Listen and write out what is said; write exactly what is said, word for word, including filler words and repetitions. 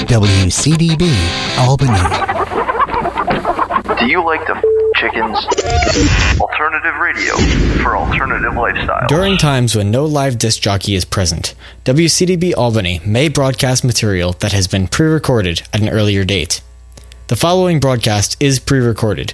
W C D B Albany. Do you like to f*** chickens? Alternative radio for alternative lifestyle. During times when no live disc jockey is present, W C D B Albany may broadcast material that has been pre-recorded at an earlier date. The following broadcast is pre-recorded